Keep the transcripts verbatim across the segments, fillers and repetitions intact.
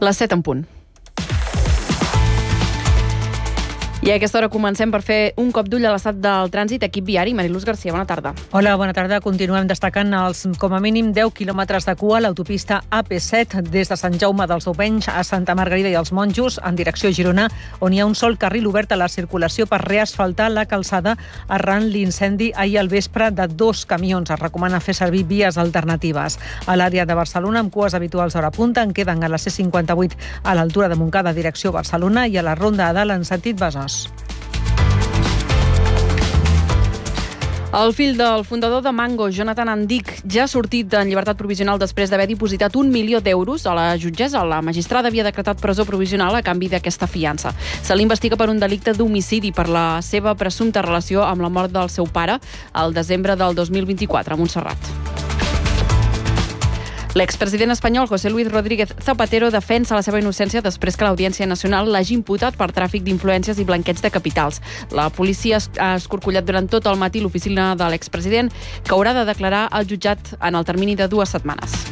Les set en punt. I a aquesta hora comencem per fer un cop d'ull a l'estat del trànsit. Equip viari, Mariluz Garcia, bona tarda. Hola, bona tarda. Continuem destacant els com a mínim deu quilòmetres de cua a l'autopista A P set des de Sant Jaume dels Domenys a Santa Margarida i els Monjos en direcció a Girona, on hi ha un sol carril obert a la circulació per reasfaltar la calçada arran l'incendi ahir al vespre de dos camions. Es recomana fer servir vies alternatives. A l'àrea de Barcelona, amb cues habituals d'hora punta, en queden a la C cinquanta-vuit a l'altura de Montcada, direcció Barcelona, i a la Ronda a Dalt en sentit Besòs. El fill del fundador de Mango, Jonathan Andic, ja ha sortit en llibertat provisional després d'haver dipositat un milió d'euros a la jutgessa. La magistrada havia decretat presó provisional a canvi d'aquesta fiança. Se l'investiga per un delicte d'homicidi per la seva presumpta relació amb la mort del seu pare al desembre del dos mil vint-i-quatre a Montserrat. L'expresident espanyol José Luis Rodríguez Zapatero defensa la seva innocència després que l'Audiència Nacional l'hagi imputat per tràfic d'influències i blanqueig de capitals. La policia ha escorcollat durant tot el matí l'oficina de l'expresident, que haurà de declarar al jutjat en el termini de dues setmanes.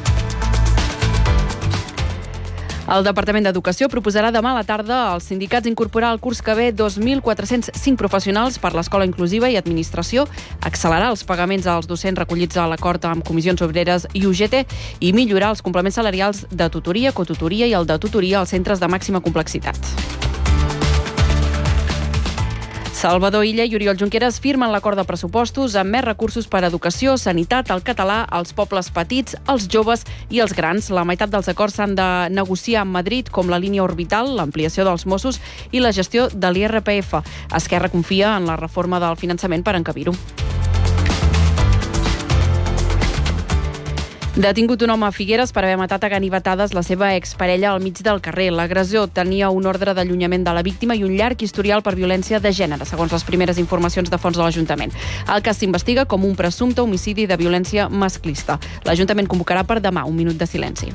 El Departament d'Educació proposarà demà a la tarda als sindicats incorporar al curs que ve dos mil quatre-cents cinc professionals per l'escola inclusiva i administració, accelerar els pagaments als docents recollits a l'acord amb comissions obreres i U G T i millorar els complements salarials de tutoria, cotutoria i el de tutoria als centres de màxima complexitat. Salvador Illa i Oriol Junqueras firmen l'acord de pressupostos amb més recursos per a educació, sanitat, el català, els pobles petits, els joves i els grans. La meitat dels acords s'han de negociar amb Madrid, com la línia orbital, l'ampliació dels Mossos i la gestió de l'I R P F. Esquerra confia en la reforma del finançament per encabir-ho. Detingut un home a Figueres per haver matat a ganivetades la seva exparella al mig del carrer. L'agressor tenia un ordre d'allunyament de la víctima i un llarg historial per violència de gènere, segons les primeres informacions de fons de l'Ajuntament. El cas s'investiga com un presumpte homicidi de violència masclista. L'Ajuntament convocarà per demà un minut de silenci.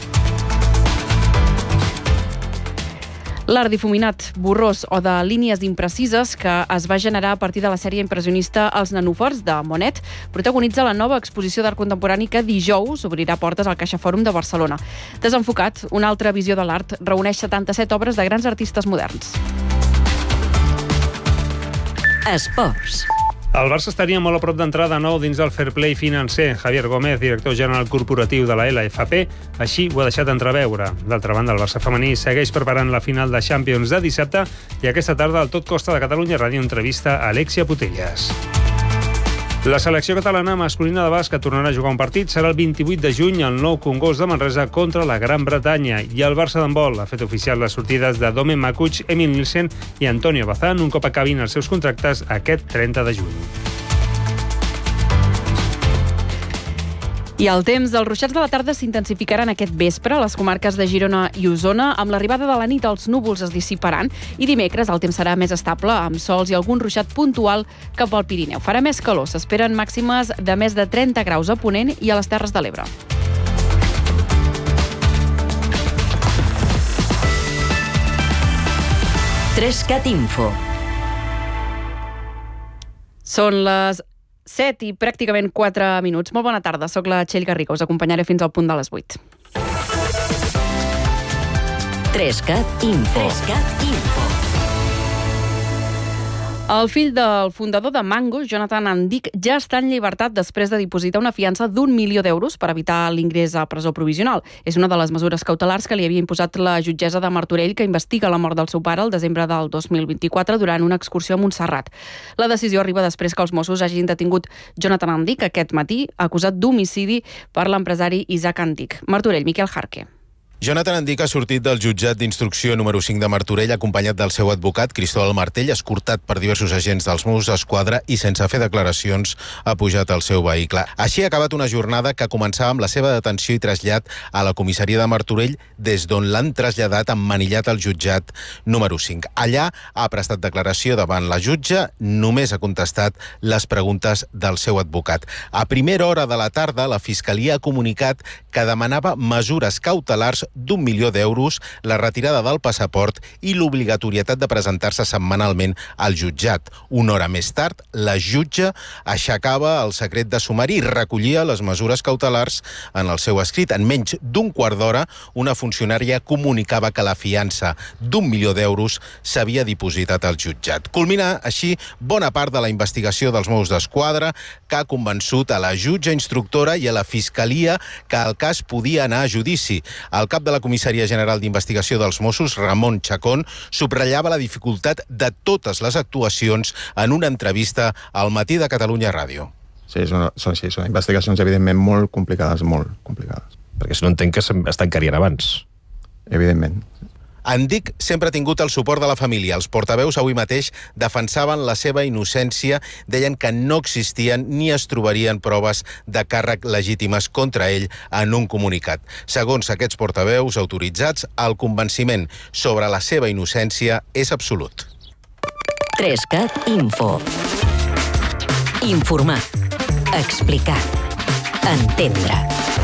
L'art difuminat, borrós o de línies imprecises que es va generar a partir de la sèrie impressionista Els nenúfars de Monet protagonitza la nova exposició d'art contemporani que dijous obrirà portes al CaixaFòrum de Barcelona. Desenfocat, una altra visió de l'art reuneix setanta-set obres de grans artistes moderns. Esports. El Barça estaria molt a prop d'entrar de nou dins del fair play financer. Javier Gómez, director general corporatiu de la L F P, així ho ha deixat entreveure. D'altra banda, el Barça femení segueix preparant la final de Champions de dissabte i aquesta tarda al Tot Costa de Catalunya Ràdio entrevista a Alexia Putellas. La selecció catalana masculina de bàsquet tornarà a jugar un partit. Serà el vint-i-vuit de juny al Nou Congost de Manresa contra la Gran Bretanya. I el Barça d'handbol ha fet oficial les sortides de Domen Makuch, Emil Nielsen i Antonio Bazán un cop acabin els seus contractes aquest trenta de juny. I el temps, els ruixats de la tarda s'intensificaran aquest vespre a les comarques de Girona i Osona. Amb l'arribada de la nit els núvols es dissiparan i dimecres el temps serà més estable, amb sols i algun ruixat puntual cap al Pirineu. Farà més calor, s'esperen màximes de més de trenta graus a Ponent i a les Terres de l'Ebre. Trescat Info. Són les set i pràcticament quatre minuts. Molt bona tarda, soc la Txell Garriga. Us acompanyaré fins al punt de les vuit. Trescat Info. Trescat Info. El fill del fundador de Mango, Jonathan Andic, ja està en llibertat després de dipositar una fiança d'un milió d'euros per evitar l'ingrés a presó provisional. És una de les mesures cautelars que li havia imposat la jutgessa de Martorell, que investiga la mort del seu pare el desembre del dos mil vint-i-quatre durant una excursió a Montserrat. La decisió arriba després que els Mossos hagin detingut Jonathan Andic aquest matí, acusat d'homicidi per l'empresari Isaac Andic. Martorell, Miquel Jarque. Jonathan Andic ha sortit del jutjat d'instrucció número cinc de Martorell acompanyat del seu advocat, Cristóbal Martell, escortat per diversos agents dels Mossos d'Esquadra i sense fer declaracions ha pujat al seu vehicle. Així ha acabat una jornada que començava amb la seva detenció i trasllat a la comissaria de Martorell, des d'on l'han traslladat emmanillat al jutjat número cinc. Allà ha prestat declaració davant la jutge, només ha contestat les preguntes del seu advocat. A primera hora de la tarda, la Fiscalia ha comunicat que demanava mesures cautelars d'un milió d'euros, la retirada del passaport i l'obligatorietat de presentar-se setmanalment al jutjat. Una hora més tard, la jutge aixecava el secret de sumari i recollia les mesures cautelars en el seu escrit. En menys d'un quart d'hora, una funcionària comunicava que la fiança d'un milió d'euros s'havia dipositat al jutjat. Culmina així bona part de la investigació dels Mossos d'Esquadra, que ha convençut a la jutge instructora i a la Fiscalia que el cas podia anar a judici. El cap de la Comissaria General d'Investigació dels Mossos, Ramon Chacón, subratllava la dificultat de totes les actuacions en una entrevista al Matí de Catalunya Ràdio. Sí, són, són, sí, són investigacions evidentment molt complicades, molt complicades. Perquè si no entenc que es tancarien abans. Evidentment. En Dic sempre ha tingut el suport de la família. Els portaveus avui mateix defensaven la seva innocència, deien que no existien ni es trobarien proves de càrrec legítimes contra ell en un comunicat. Segons aquests portaveus autoritzats, el convenciment sobre la seva innocència és absolut. Trescat Info. Informar. Explicar. Entendre.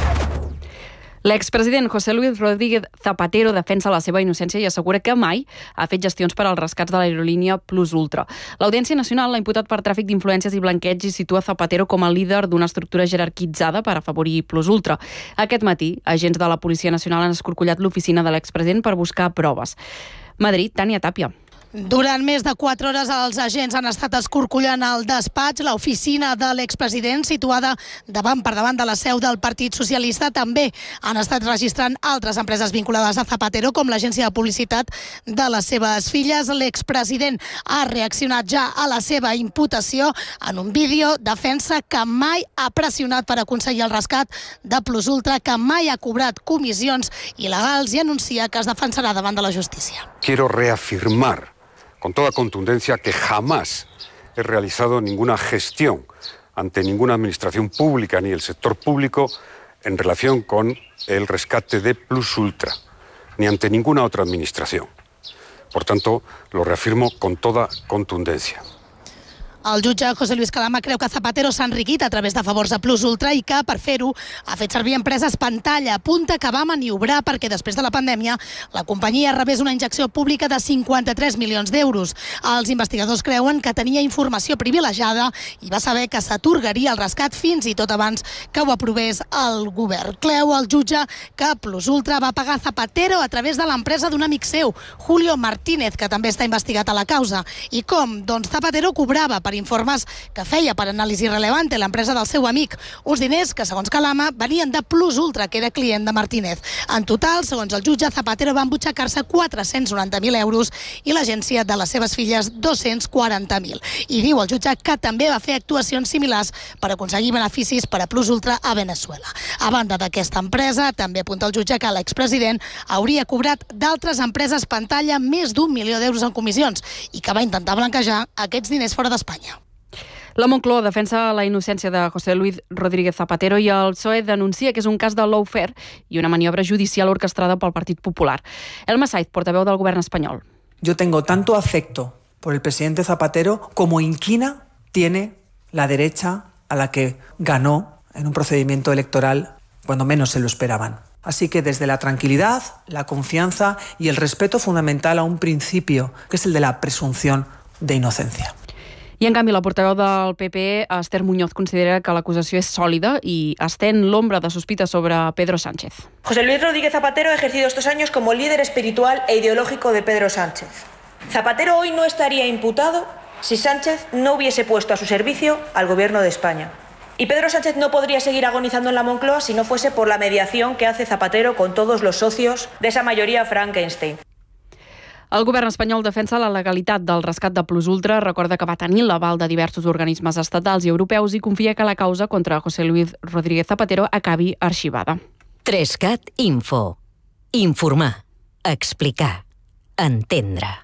L'expresident José Luis Rodríguez Zapatero defensa la seva innocència i assegura que mai ha fet gestions per als rescats de l'aerolínia Plus Ultra. L'Audiència Nacional l'ha imputat per tràfic d'influències i blanqueig i situa Zapatero com a líder d'una estructura jerarquitzada per afavorir Plus Ultra. Aquest matí, agents de la Policia Nacional han escorcollat l'oficina de l'expresident per buscar proves. Madrid, Tània Tàpia. Durant més de quatre hores els agents han estat escorcollant el despatx, l'oficina de l'expresident situada davant per davant de la seu del Partit Socialista. També han estat registrant altres empreses vinculades a Zapatero, com l'agència de publicitat de les seves filles. L'expresident ha reaccionat ja a la seva imputació en un vídeo. Defensa que mai ha pressionat per aconseguir el rescat de Plus Ultra, que mai ha cobrat comissions il·legals i anuncia que es defensarà davant de la justícia. Quiero reafirmar con toda contundencia que jamás he realizado ninguna gestión ante ninguna administración pública ni el sector público en relación con el rescate de Plus Ultra, ni ante ninguna otra administración. Por tanto, lo reafirmo con toda contundencia. El jutge José Luis Calama creu que Zapatero s'ha enriquit a través de favors a Plus Ultra i que, per fer-ho, ha fet servir empreses pantalla. Apunta que va maniobrar perquè després de la pandèmia la companyia rebés una injecció pública de cinquanta-tres milions d'euros. Els investigadors creuen que tenia informació privilegiada i va saber que s'atorgaria el rescat fins i tot abans que ho aprovés el govern. Creu el jutge que Plus Ultra va pagar Zapatero a través de l'empresa d'un amic seu, Julio Martínez, que també està investigat a la causa. I com? Doncs Zapatero cobrava per informes que feia per Anàlisi Relevante, l'empresa del seu amic. Uns diners que, segons Calama, venien de Plus Ultra, que era client de Martínez. En total, segons el jutge, Zapatero va embutxacar-se quatre-cents noranta mil euros i l'agència de les seves filles dos-cents quaranta mil. I diu el jutge que també va fer actuacions similars per aconseguir beneficis per a Plus Ultra a Venezuela. A banda d'aquesta empresa, també apunta el jutge que l'expresident hauria cobrat d'altres empreses pantalla més d'un milió d'euros en comissions i que va intentar blanquejar aquests diners fora d'Espanya. La Moncloa defensa la innocència de José Luis Rodríguez Zapatero i el P S O E denuncia que és un cas de lawfare i una maniobra judicial orquestrada pel Partit Popular. Elma Saiz, portaveu del govern espanyol. Yo tengo tanto afecto por el presidente Zapatero como inquina tiene la derecha a la que ganó en un procedimiento electoral cuando menos se lo esperaban. Así que desde la tranquilidad, la confianza y el respeto fundamental a un principio, que es el de la presunción de inocencia. I, en canvi, la portaveu del P P E, Esther Muñoz, considera que l'acusació és sòlida i estén l'ombra de sospita sobre Pedro Sánchez. José Luis Rodríguez Zapatero ha ejercido estos años como líder espiritual e ideológico de Pedro Sánchez. Zapatero hoy no estaría imputado si Sánchez no hubiese puesto a su servicio al gobierno de España. Y Pedro Sánchez no podría seguir agonizando en la Moncloa si no fuese por la mediación que hace Zapatero con todos los socios de esa mayoría Frankenstein. El govern espanyol defensa la legalitat del rescat de Plus Ultra, recorda que va tenir l'aval de diversos organismes estatals i europeus i confia que la causa contra José Luis Rodríguez Zapatero acabi arxivada. Trescat Info. Informar. Explicar. Entendre.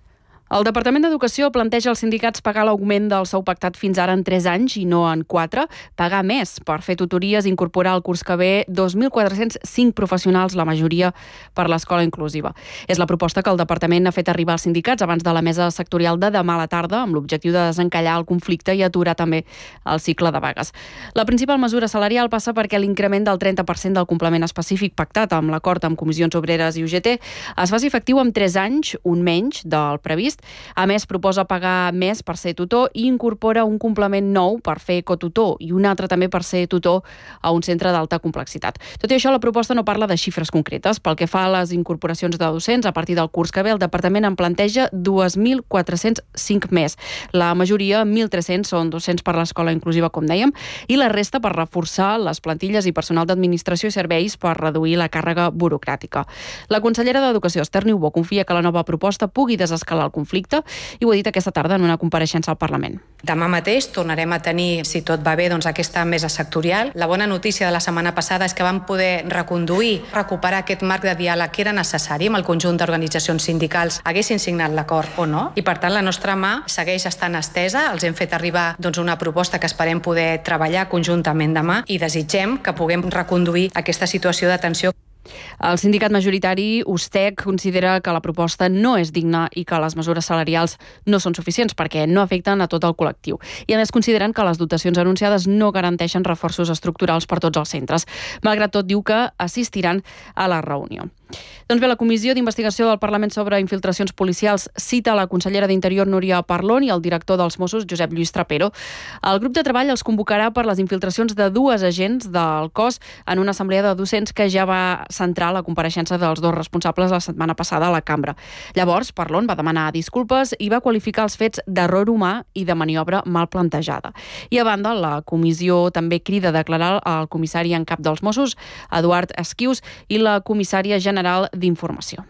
El Departament d'Educació planteja als sindicats pagar l'augment del sou pactat fins ara en tres anys i no en quatre, pagar més per fer tutories i incorporar al curs que ve dos mil quatre-cents cinc professionals, la majoria per l'escola inclusiva. És la proposta que el Departament ha fet arribar als sindicats abans de la mesa sectorial de demà a la tarda, amb l'objectiu de desencallar el conflicte i aturar també el cicle de vagues. La principal mesura salarial passa perquè l'increment del trenta per cent del complement específic pactat amb l'acord amb Comissions Obreres i U G T es faci efectiu en tres anys, un menys del previst. A més, proposa pagar més per ser tutor i incorpora un complement nou per fer cotutor i un altre també per ser tutor a un centre d'alta complexitat. Tot i això, la proposta no parla de xifres concretes. Pel que fa a les incorporacions de docents, a partir del curs que ve, el Departament en planteja dos mil quatre-cents cinc més. La majoria, mil tres-cents, són docents per l'escola inclusiva, com dèiem, i la resta per reforçar les plantilles i personal d'administració i serveis per reduir la càrrega burocràtica. La consellera d'Educació, Esther Niubó, confia que la nova proposta pugui desescalar el conflicte i ho ha dit aquesta tarda en una compareixença al Parlament. Demà mateix tornarem a tenir, si tot va bé, doncs aquesta mesa sectorial. La bona notícia de la setmana passada és que vam poder reconduir, recuperar aquest marc de diàleg que era necessari amb el conjunt d'organitzacions sindicals haguessin signat l'acord o no. I per tant la nostra mà segueix estant estesa. Els hem fet arribar doncs, una proposta que esperem poder treballar conjuntament demà i desitgem que puguem reconduir aquesta situació de tensió. El sindicat majoritari USTEC considera que la proposta no és digna i que les mesures salarials no són suficients perquè no afecten a tot el col·lectiu. I a més consideren que les dotacions anunciades no garanteixen reforços estructurals per tots els centres. Malgrat tot, diu que assistiran a la reunió. Doncs bé, la Comissió d'Investigació del Parlament sobre infiltracions policials cita la consellera d'Interior Núria Parlon i el director dels Mossos, Josep Lluís Trapero. El grup de treball els convocarà per les infiltracions de dues agents del cos en una assemblea de docents que ja va centrar la compareixença dels dos responsables la setmana passada a la cambra. Llavors, Parlon va demanar disculpes i va qualificar els fets d'error humà i de maniobra mal plantejada. I a banda, la comissió també crida a declarar el comissari en cap dels Mossos, Eduard Esquius, i la comissària general d'Informació.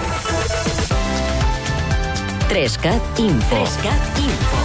Trescat Info. Trescat Info.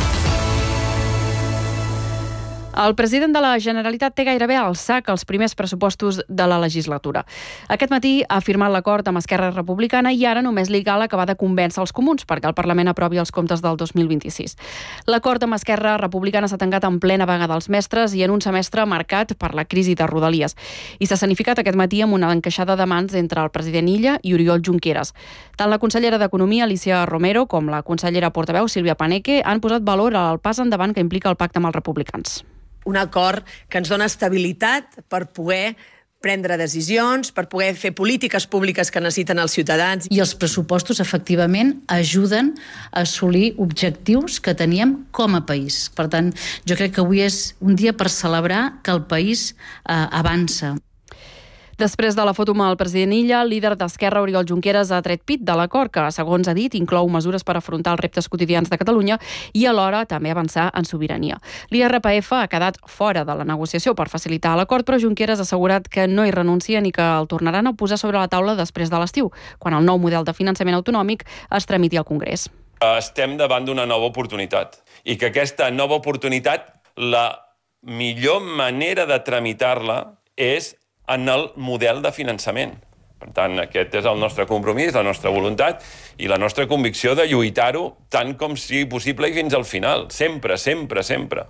El president de la Generalitat té gairebé al sac els primers pressupostos de la legislatura. Aquest matí ha firmat l'acord amb Esquerra Republicana i ara només li cal acabar de convèncer els comuns perquè el Parlament aprovi els comptes del dos mil vint-i-sis. L'acord amb Esquerra Republicana s'ha tancat en plena vaga dels mestres i en un semestre marcat per la crisi de Rodalies. I s'ha escenificat aquest matí amb una encaixada de mans entre el president Illa i Oriol Junqueras. Tant la consellera d'Economia, Alicia Romero, com la consellera portaveu, Sílvia Paneque, han posat valor al pas endavant que implica el pacte amb els republicans. Un acord que ens dona estabilitat per poder prendre decisions, per poder fer polítiques públiques que necessiten els ciutadans. I els pressupostos, efectivament, ajuden a assolir objectius que teníem com a país. Per tant, jo crec que avui és un dia per celebrar que el país eh, avança. Després de la foto amb el president Illa, el líder d'Esquerra, Oriol Junqueras, ha tret pit de l'acord que, segons ha dit, inclou mesures per afrontar els reptes quotidians de Catalunya i alhora també avançar en sobirania. L'I R P F ha quedat fora de la negociació per facilitar l'acord, però Junqueras ha assegurat que no hi renuncien i que el tornaran a posar sobre la taula després de l'estiu, quan el nou model de finançament autonòmic es tramiti al Congrés. Estem davant d'una nova oportunitat i que aquesta nova oportunitat, la millor manera de tramitar-la és en el model de finançament. Per tant, aquest és el nostre compromís, la nostra voluntat i la nostra convicció de lluitar-ho tant com sigui possible i fins al final. Sempre, sempre, sempre.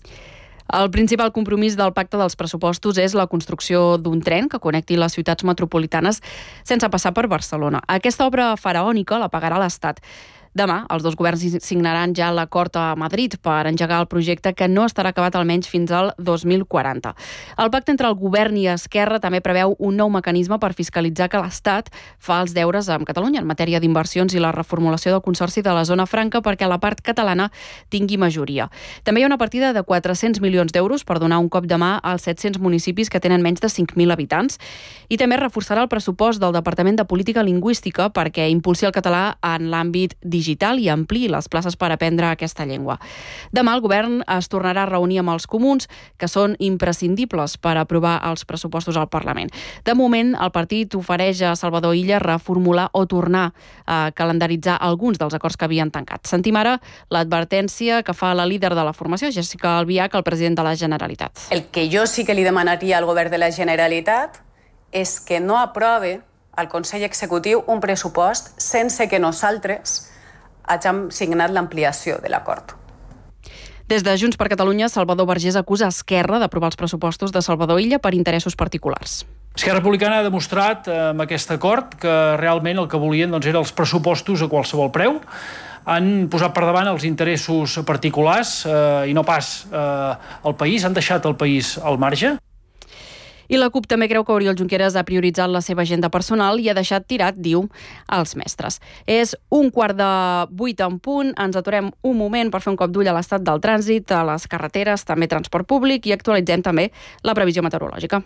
El principal compromís del pacte dels pressupostos és la construcció d'un tren que connecti les ciutats metropolitanes sense passar per Barcelona. Aquesta obra faraònica la pagarà l'Estat. Demà, els dos governs signaran ja l'acord a Madrid per engegar el projecte que no estarà acabat almenys fins al dos mil quaranta. El pacte entre el govern i Esquerra també preveu un nou mecanisme per fiscalitzar que l'Estat fa els deures amb Catalunya en matèria d'inversions i la reformulació del Consorci de la Zona Franca perquè la part catalana tingui majoria. També hi ha una partida de quatre-cents milions d'euros per donar un cop de mà als set-cents municipis que tenen menys de cinc mil habitants i també reforçarà el pressupost del Departament de Política Lingüística perquè impulsi el català en l'àmbit digital digital i ampliï les places per aprendre aquesta llengua. Demà el govern es tornarà a reunir amb els comuns, que són imprescindibles per aprovar els pressupostos al Parlament. De moment, el partit ofereix a Salvador Illa reformular o tornar a calendaritzar alguns dels acords que havien tancat. Sentim ara l'advertència que fa la líder de la formació, Jessica Albiach, al president de la Generalitat. El que jo sí que li demanaria al govern de la Generalitat és que no aprove al Consell Executiu un pressupost sense que nosaltres hagin signat l'ampliació de l'acord. Des de Junts per Catalunya, Salvador Vergés acusa Esquerra d'aprovar els pressupostos de Salvador Illa per interessos particulars. Esquerra Republicana ha demostrat eh, amb aquest acord que realment el que volien doncs, eren els pressupostos a qualsevol preu. Han posat per davant els interessos particulars eh, i no pas eh, el país, han deixat el país al marge. I la CUP també creu que Oriol Junqueras ha prioritzat la seva agenda personal i ha deixat tirat, diu, als mestres. És un quart de vuit en punt, ens aturem un moment per fer un cop d'ull a l'estat del trànsit, a les carreteres, també transport públic, i actualitzem també la previsió meteorològica.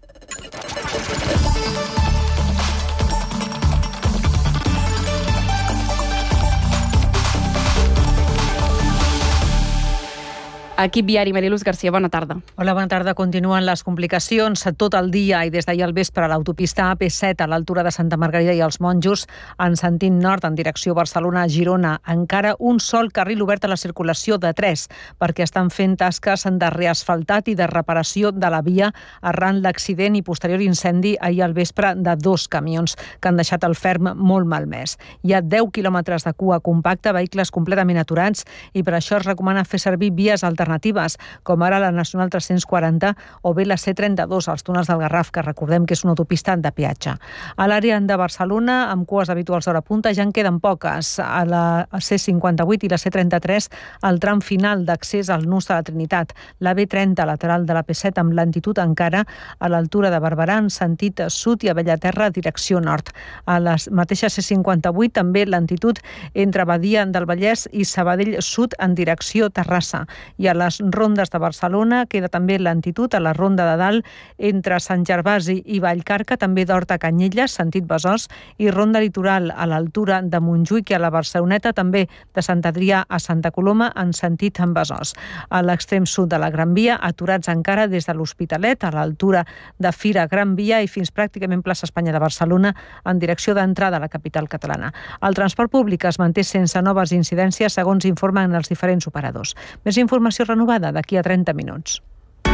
Equip viari, Mariluz Garcia, bona tarda. Hola, bona tarda. Continuen les complicacions tot el dia i des d'ahir al vespre a l'autopista A P set a l'altura de Santa Margarida i els Monjos, en sentit nord en direcció Barcelona-Girona. Encara un sol carril obert a la circulació de tres, perquè estan fent tasques de reasfaltat i de reparació de la via arran l'accident i posterior incendi ahir al vespre de dos camions que han deixat el ferm molt malmès. Hi ha deu quilòmetres de cua compacta, vehicles completament aturats, i per això es recomana fer servir vies alternatives alternatives, com ara la Nacional tres-cents quaranta o bé la C trenta-dos, als túnels del Garraf, que recordem que és una autopista de peatge. A l'àrea de Barcelona, amb cues habituals d'hora punta, ja en queden poques. A la C cinquanta-vuit i la C trenta-tres, el tram final d'accés al nus de la Trinitat. La B trenta, lateral de la P set, amb lentitud encara a l'altura de Barberà, en sentit sud, i a Bellaterra, direcció nord. A la mateixa C cinquanta-vuit, també lentitud entre Badia del Vallès i Sabadell Sud, en direcció Terrassa. I a les rondes de Barcelona queda també lentitud a la ronda de dalt entre Sant Gervasi i Vallcarca, també d'Horta a Canyelles, sentit Besòs, i ronda litoral a l'altura de Montjuïc i a la Barceloneta, també de Sant Adrià a Santa Coloma, en sentit en Besòs. A l'extrem sud de la Gran Via, aturats encara des de l'Hospitalet, a l'altura de Fira Gran Via i fins pràcticament plaça Espanya de Barcelona, en direcció d'entrada a la capital catalana. El transport públic es manté sense noves incidències, segons informen els diferents operadors. Més informació renovada d'aquí a trenta minuts.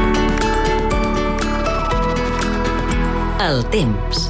El temps.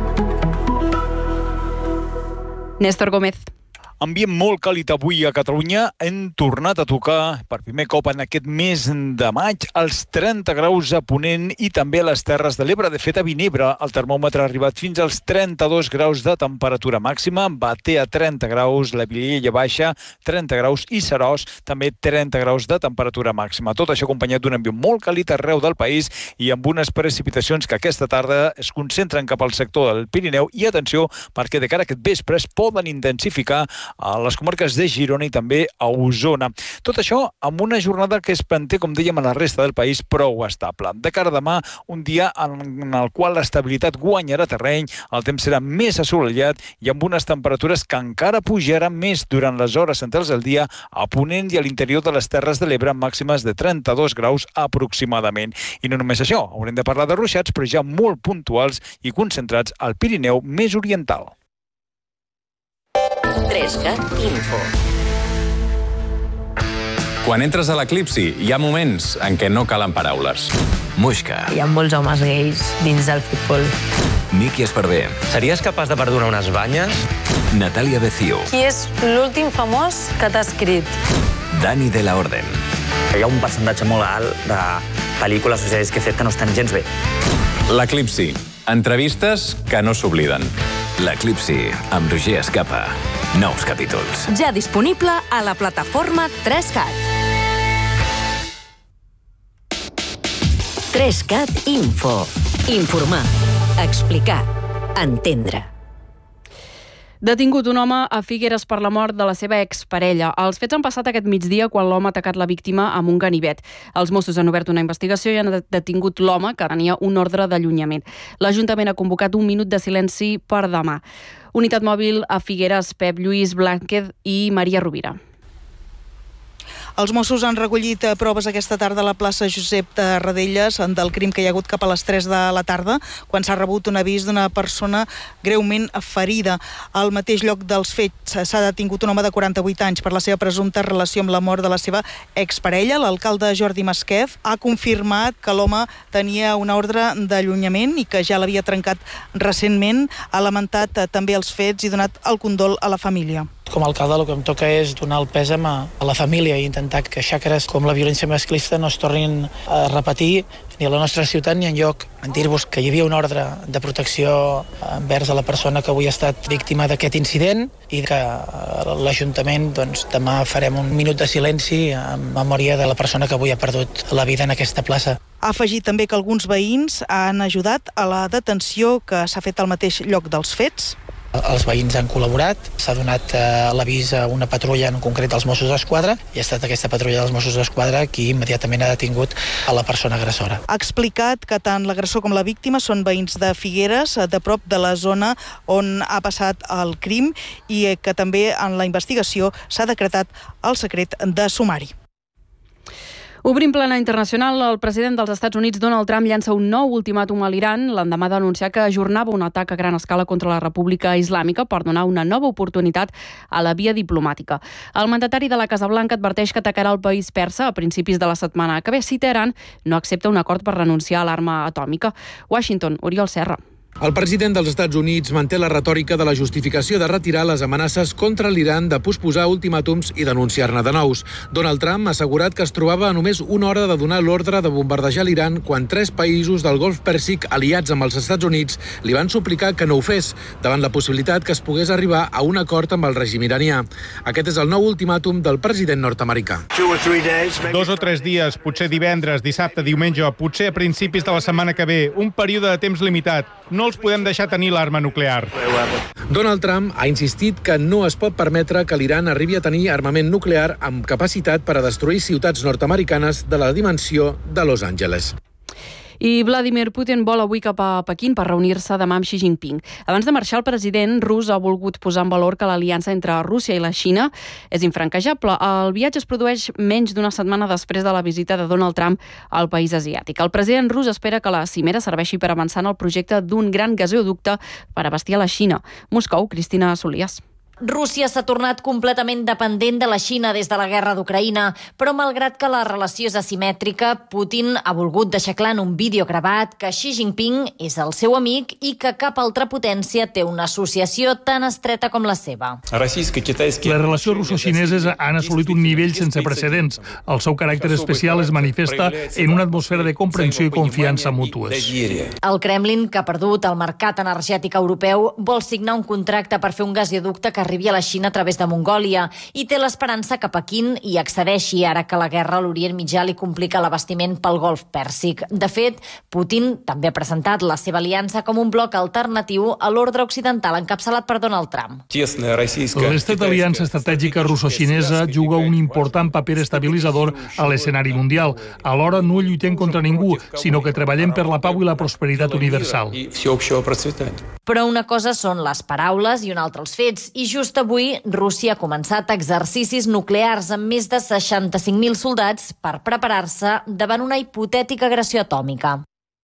Néstor Gómez. Ambient molt càlid avui a Catalunya. Hem tornat a tocar per primer cop en aquest mes de maig els trenta graus a Ponent i també a les Terres de l'Ebre. De fet, a Vinebre el termòmetre ha arribat fins als trenta-dos graus de temperatura màxima. Bater a trenta graus, la Vilella Baixa trenta graus i Seròs també trenta graus de temperatura màxima. Tot això acompanyat d'un ambient molt càlid arreu del país i amb unes precipitacions que aquesta tarda es concentren cap al sector del Pirineu. I atenció, perquè de cara a aquest vespre es poden intensificar a les comarques de Girona i també a Osona. Tot això amb una jornada que es manté, com dèiem, a la resta del país prou estable. De cara a demà, un dia en el qual l'estabilitat guanyarà terreny, el temps serà més assolellat i amb unes temperatures que encara pujaran més durant les hores centrals del dia a Ponent i a l'interior de les Terres de l'Ebre, màximes de trenta-dos graus aproximadament. I no només això, haurem de parlar de ruixats, però ja molt puntuals i concentrats al Pirineu més oriental. trescat Info. Quan entres a l'Eclipsi, hi ha moments en què no calen paraules. Muixca. Hi ha molts homes gais dins del futbol. Miki Esparvé. Series capaç de perdonar unes banyes? Natalia Becio. Qui és l'últim famós que t'ha escrit? Dani de la Orden. Hi ha un percentatge molt alt de pel·lícules o sèries que he fet que no estan gens bé. L'Eclipsi. Entrevistes que no s'obliden. L'Eclipsi, amb Roger Escapa. Nous capítols. Ja disponible a la plataforma trescat. trescat Info. Informar. Explicar. Entendre. Detingut un home a Figueres per la mort de la seva exparella. Els fets han passat aquest migdia quan l'home ha atacat la víctima amb un ganivet. Els Mossos han obert una investigació i han detingut l'home, que tenia un ordre d'allunyament. L'Ajuntament ha convocat un minut de silenci per demà. Unitat mòbil a Figueres, Pep Lluís Blànquez i Maria Rovira. Els Mossos han recollit proves aquesta tarda a la plaça Josep de Radelles del crim que hi ha hagut cap a les tres de la tarda, quan s'ha rebut un avís d'una persona greument ferida. Al mateix lloc dels fets s'ha detingut un home de quaranta-vuit anys per la seva presumpta relació amb la mort de la seva exparella. L'alcalde Jordi Masquef ha confirmat que l'home tenia una ordre d'allunyament i que ja l'havia trencat recentment. Ha lamentat també els fets i donat el condol a la família. com a alcalde el que em toca és donar el pèsam a, a la família i intentar que xacres com la violència masclista no es tornin a repetir ni a la nostra ciutat ni enlloc. Dir-vos que hi havia una ordre de protecció envers a la persona que avui ha estat víctima d'aquest incident i que l'Ajuntament doncs, demà farem un minut de silenci en memòria de la persona que avui ha perdut la vida en aquesta plaça. Ha afegit també que alguns veïns han ajudat a la detenció que s'ha fet al mateix lloc dels fets. Els veïns han col·laborat, s'ha donat eh, l'avís a una patrulla, en concret als Mossos d'Esquadra, i ha estat aquesta patrulla dels Mossos d'Esquadra qui immediatament ha detingut a la persona agressora. Ha explicat que tant l'agressor com la víctima són veïns de Figueres, de prop de la zona on ha passat el crim, i que també en la investigació s'ha decretat el secret de sumari. Obrim plana internacional, el president dels Estats Units, Donald Trump, llança un nou ultimàtum a l'Iran l'endemà d'anunciar que ajornava un atac a gran escala contra la República Islàmica per donar una nova oportunitat a la via diplomàtica. El mandatari de la Casa Blanca adverteix que atacarà el país persa a principis de la setmana que ve si Teheran no accepta un acord per renunciar a l'arma atòmica. Washington, Oriol Serra. El president dels Estats Units manté la retòrica de la justificació de retirar les amenaces contra l'Iran, de posposar ultimàtums i denunciar-ne de nous. Donald Trump ha assegurat que es trobava a només una hora de donar l'ordre de bombardejar l'Iran quan tres països del Golf Pèrsic aliats amb els Estats Units li van suplicar que no ho fes, davant la possibilitat que es pogués arribar a un acord amb el règim iranià. Aquest és el nou ultimàtum del president nord-americà. Dos o tres dies, potser divendres, dissabte, diumenge o potser a principis de la setmana que ve, un període de temps limitat. No els podem deixar tenir l'arma nuclear. Donald Trump ha insistit que no es pot permetre que l'Iran arribi a tenir armament nuclear amb capacitat per a destruir ciutats nord-americanes de la dimensió de Los Angeles. I Vladimir Putin vol avui cap a Pequín per reunir-se demà amb Xi Jinping. Abans de marxar, el president rus ha volgut posar en valor que l'aliança entre Rússia i la Xina és infranquejable. El viatge es produeix menys d'una setmana després de la visita de Donald Trump al país asiàtic. El president rus espera que la cimera serveixi per avançar en el projecte d'un gran gasoducte per abastir a la Xina. Moscou, Cristina Solias. Rússia s'ha tornat completament dependent de la Xina des de la guerra d'Ucraïna, però malgrat que la relació és asimètrica, Putin ha volgut deixar clar en un vídeo gravat que Xi Jinping és el seu amic i que cap altra potència té una associació tan estreta com la seva. Les relacions russo-xineses han assolit un nivell sense precedents. El seu caràcter especial es manifesta en una atmosfera de comprensió i confiança mútues. El Kremlin, que ha perdut el mercat energètic europeu, vol signar un contracte per fer un gasoducte que arribi a la Xina a través de Mongòlia i té l'esperança que Pequín hi accedeixi ara que la guerra a l'Orient Mitjà li complica l'abastiment pel Golf Pèrsic. De fet, Putin també ha presentat la seva aliança com un bloc alternatiu a l'ordre occidental encapçalat per Donald Trump. L'estat aliança estratègica russo-xinesa juga un important paper estabilitzador a l'escenari mundial. Alhora no lluitem contra ningú, sinó que treballem per la pau i la prosperitat universal. Però una cosa són les paraules i una altra els fets, i just avui Rússia ha començat exercicis nuclears amb més de seixanta-cinc mil soldats per preparar-se davant una hipotètica agressió atòmica.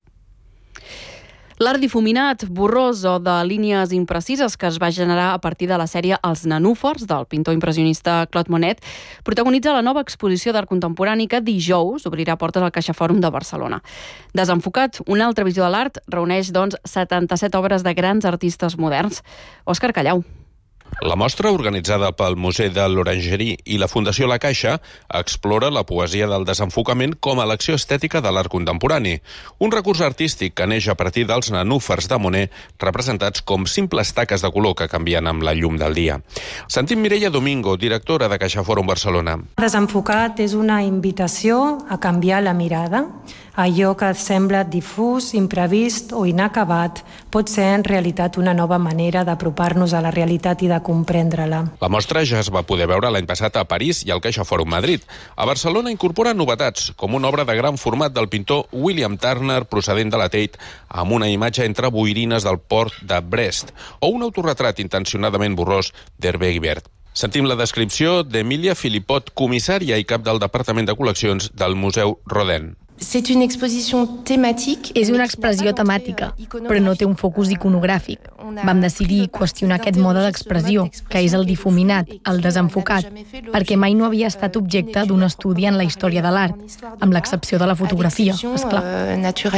L'art difuminat, borrós o de línies imprecises que es va generar a partir de la sèrie Els Nenúfars, del pintor impressionista Claude Monet, protagonitza la nova exposició d'art contemporani que dijous obrirà portes al CaixaForum de Barcelona. Desenfocat, una altra visió de l'art reuneix, doncs, setanta-set obres de grans artistes moderns. Òscar Callau. La mostra, organitzada pel Museu de l'Orangerie i la Fundació La Caixa, explora la poesia del desenfocament com a elecció estètica de l'art contemporani, un recurs artístic que neix a partir dels nenúfars de Monet, representats com simples taques de color que canvien amb la llum del dia. Sentim Mireia Domingo, directora de CaixaForum Barcelona. Desenfocat és una invitació a canviar la mirada. Allò que sembla difús, imprevist o inacabat pot ser en realitat una nova manera d'apropar-nos a la realitat i de comprendre-la. La mostra ja es va poder veure l'any passat a París i al CaixaForum Madrid. A Barcelona incorpora novetats, com una obra de gran format del pintor William Turner, procedent de la Tate, amb una imatge entre boirines del port de Brest, o un autorretrat intencionadament borrós d'Hervé Guibert. Sentim la descripció d'Emília Filipot, comissària i cap del Departament de Col·leccions del Museu Rodin. És una expressió temàtica, però no té un focus iconogràfic. Vam decidir qüestionar aquest mode d'expressió, que és el difuminat, el desenfocat, perquè mai no havia estat objecte d'un estudi en la història de l'art, amb l'excepció de la fotografia, esclar.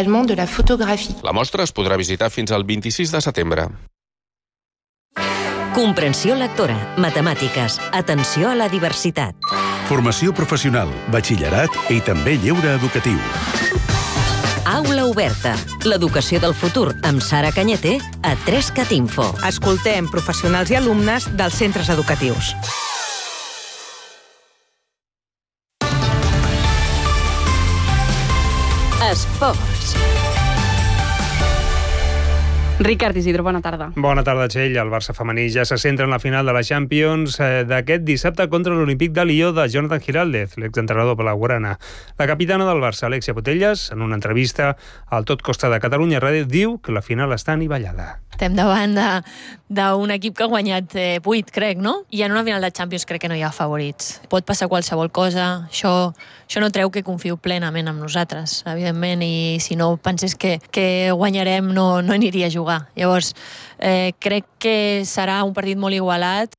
La mostra es podrà visitar fins al vint-i-sis de setembre. Comprensió lectora, matemàtiques, atenció a la diversitat. Formació professional, batxillerat i també lleure educatiu. Aula oberta. L'educació del futur amb Sara Cañete a tres cat info. Escoltem professionals i alumnes dels centres educatius. Esports. Ricard Isidro, bona tarda. Bona tarda, Txell. El Barça femení ja se centra en la final de la Champions eh, d'aquest dissabte contra l'Olímpic de Lió de Jonathan Giraldez, l'exentrenador blaugrana. La capitana del Barça, Alexia Putellas, en una entrevista al Tot Costa de Catalunya Ràdio, diu que la final està anivellada. Estem davant d'un equip que ha guanyat eh, vuit, crec, no? I en una final de Champions crec que no hi ha favorits. Pot passar qualsevol cosa, això, això no treu que confio plenament en nosaltres, evidentment, i si no pensés que, que guanyarem no, no aniria a jugar. Llavors, eh, crec que serà un partit molt igualat.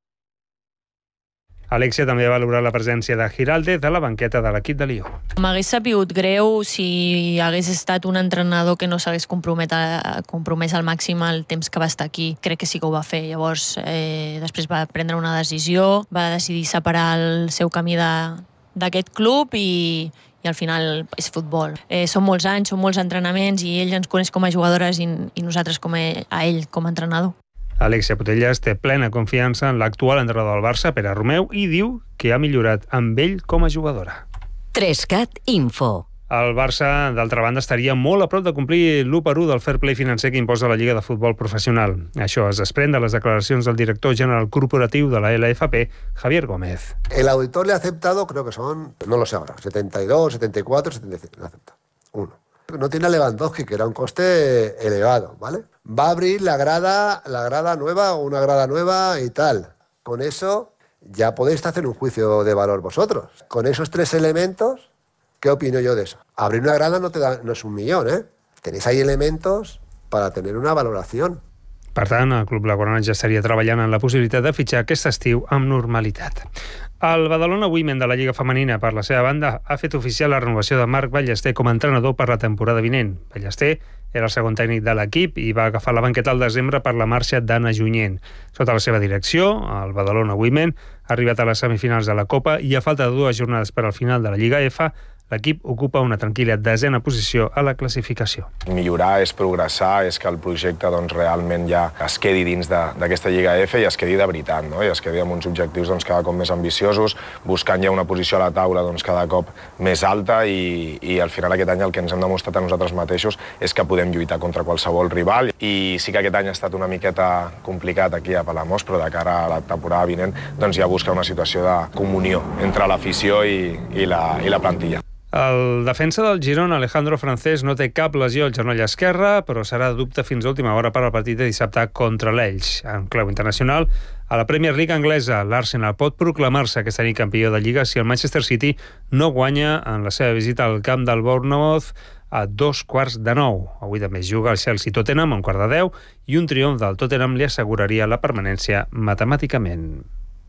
Alexia també va valorar la presència de Giraldez a la banqueta de l'equip de Lió. M'hagués sabut greu si hagués estat un entrenador que no s'hagués compromès, compromès al màxim el temps que va estar aquí. Crec que sí que ho va fer. Llavors, eh, després va prendre una decisió, va decidir separar el seu camí d'aquest club i, i al final és futbol. Eh, són molts anys, són molts entrenaments i ell ens coneix com a jugadores i, i nosaltres com a, a ell com a entrenador. Alexia Putellas té plena confiança en l'actual entrenador del Barça, Pere Romeu, i diu que ha millorat amb ell com a jugadora. tres cat info. El Barça, d'altra banda, estaria molt a prop de complir l'u per u del fair play financer que imposa la Lliga de Futbol Professional. Això es desprèn de les declaracions del director general corporatiu de la L F P, Javier Gómez. El auditor le ha aceptado, creo que son, no lo sé ahora, setenta y dos, setenta y cuatro, setenta y cinco, le acepta. Uno. No tiene a Lewandowski, que era un coste elevado, ¿vale? Va a abrir la grada, la grada nueva o una grada nueva y tal. Con eso ya podéis hacer un juicio de valor vosotros. Con esos tres elementos, ¿qué opino yo de eso? Abrir una grada no, te da, no es un millón, ¿eh? Tenéis ahí elementos para tener una valoración. Per tant, el club blaugrana ja estaria treballant en la possibilitat de fitxar aquest estiu amb normalitat. El Badalona Women de la Lliga Femenina, per la seva banda, ha fet oficial la renovació de Marc Ballester com a entrenador per la temporada vinent. Ballester era el segon tècnic de l'equip i va agafar la banqueta al desembre per la marxa d'Anna Junyent. Sota la seva direcció, el Badalona Women ha arribat a les semifinals de la Copa i a falta de dues jornades per al final de la Lliga F, l'equip ocupa una tranquil·la desena posició a la classificació. Millorar és progressar, és que el projecte doncs, realment ja es quedi dins d'aquesta Lliga F i es quedi de veritat, no? I es quedi amb uns objectius doncs, cada cop més ambiciosos, buscant ja una posició a la taula doncs, cada cop més alta i, i al final aquest any el que ens hem demostrat a nosaltres mateixos és que podem lluitar contra qualsevol rival i sí que aquest any ha estat una miqueta complicat aquí a Palamós, però de cara a la temporada vinent doncs, ja busca una situació de comunió entre l'afició i, i, la, i la plantilla. El defensa del Girona, Alejandro Francés, no té cap lesió al genoll esquerre, però serà de dubte fins a última hora per al partit de dissabte contra l'Elx. En clau internacional, a la Premier League anglesa, l'Arsenal pot proclamar-se aquesta nit campió de Lliga si el Manchester City no guanya en la seva visita al camp del Bournemouth a dos quarts de nou. Avui també juga el Chelsea-Tottenham a un quart de deu i un triomf del Tottenham li asseguraria la permanència matemàticament.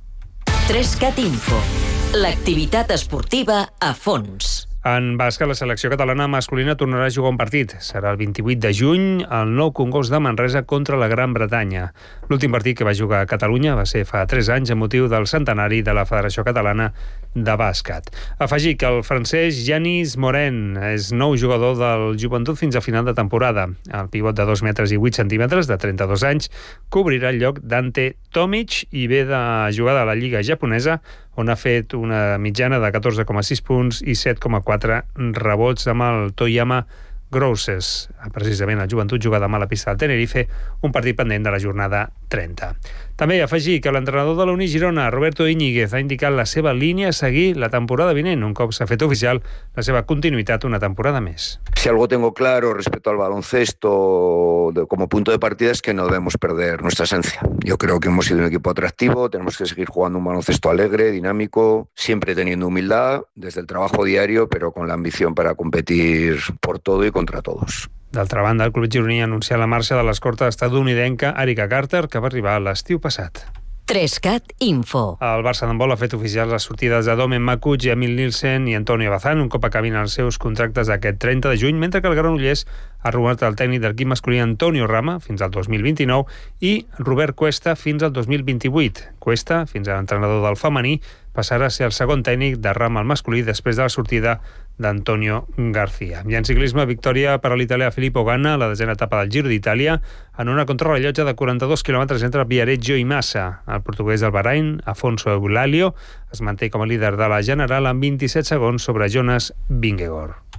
tres cat info. L'activitat esportiva a fons. En bàsquet, la selecció catalana masculina tornarà a jugar un partit. Serà el vint-i-vuit de juny al Nou Congost de Manresa contra la Gran Bretanya. L'últim partit que va jugar a Catalunya va ser fa tres anys amb motiu del centenari de la Federació Catalana de Bàsquet. Afegir que el francès Yanis Morin és nou jugador del Joventut fins a final de temporada. El pivot de dos metres i vuit centímetres, de trenta-dos anys, cobrirà el lloc d'Ante Tomic i ve de jugar de la Lliga japonesa, on ha fet una mitjana de catorze coma sis punts i set coma quatre rebots amb el Toyama Grosses. Precisament el Joventut juga demà a la pista del Tenerife, un partit pendent de la jornada trenta. També afegir que l'entrenador de la Uni Girona, Roberto Íñiguez, ha indicat la seva línia a seguir la temporada vinent, un cop s'ha fet oficial la seva continuïtat una temporada més. Si algo tengo claro respecto al baloncesto de, como punto de partida es que no debemos perder nuestra esencia. Yo creo que hemos sido un equipo atractivo, tenemos que seguir jugando un baloncesto alegre, dinámico, siempre teniendo humildad, desde el trabajo diario, pero con la ambición para competir por todo y contra todos. D'altra banda, el club gironí ha anunciat la marxa de l'escorta estadounidenca Erika Carter, que va arribar l'estiu passat. Trescat Info. El Barça d'handbol ha fet oficials les sortides de Domen Makuch, Emil Nielsen i Antonio Bazán, un cop acabin els seus contractes aquest trenta de juny, mentre que el Granollers ha rumorat el tècnic d'equip masculí Antonio Rama fins al dos mil vint-i-nou i Robert Cuesta fins al dos mil vint-i-vuit. Cuesta, fins a l'entrenador del femení, passarà a ser el segon tècnic de Rama al masculí després de la sortida d'Antonio García. I en ciclisme, victòria per a l'italià Filippo Ganna, la desena etapa del Giro d'Itàlia, en una contrarrellotge de quaranta-dos quilòmetres entre Viareggio i Massa. El portuguès del Bahrain, Afonso Eulalio, es manté com a líder de la general amb vint-i-set segons sobre Jonas Vingegaard.